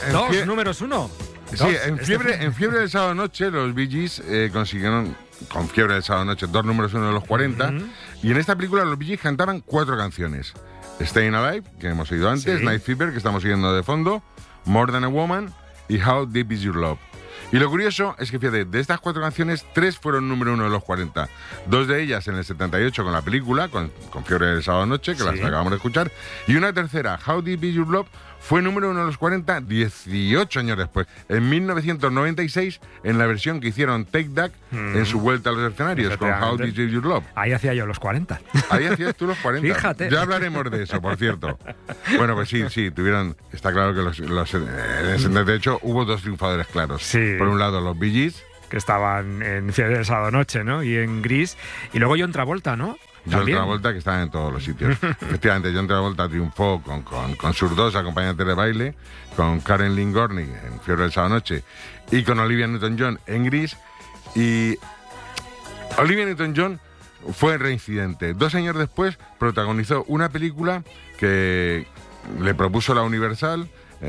Dos números uno. Sí, en Fiebre del Sábado Noche, los Bee Gees consiguieron, con Fiebre del Sábado Noche, 2 números 1 de los 40. Y en esta película los Bee Gees cantaban 4 canciones. Staying Alive, que hemos oído antes, Sí. Night Fever, que estamos siguiendo de fondo, More Than a Woman y How Deep Is Your Love. Y lo curioso es que, fíjate, de estas 4 canciones, 3 fueron número 1 de los 40. 2 de ellas en el 78 con la película, con Fiebre del Sábado Noche, que Sí. las acabamos de escuchar. Y una tercera, How Deep Is Your Love, fue número 1 de los 40 18 años después, en 1996, en la versión que hicieron Take That en su vuelta a los escenarios, con How Deep Is Your Love. Ahí hacía yo los 40. Ahí hacías tú los 40. Fíjate. Ya hablaremos de eso, por cierto. Bueno, pues sí, tuvieron... Está claro que en el 78 hubo 2 triunfadores claros. Sí. Por un lado, los Bee Gees. Que estaban en Fiebre del Sábado Noche, ¿no? Y en Gris. Y luego John Travolta, ¿no? John También. Travolta, que estaba en todos los sitios. Efectivamente, John Travolta triunfó con sus 2 acompañantes de baile, con Karen Lynn Gorney en Fiebre del Sábado Noche y con Olivia Newton-John en Gris. Y Olivia Newton-John fue reincidente. 2 años después protagonizó una película que le propuso la Universal,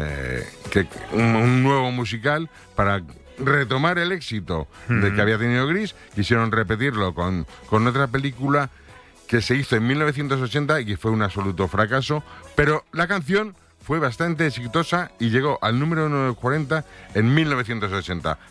un nuevo musical para retomar el éxito de que había tenido Gris. Quisieron repetirlo con otra película que se hizo en 1980 y que fue un absoluto fracaso, pero la canción fue bastante exitosa y llegó al número 1 de los 40 en 1980.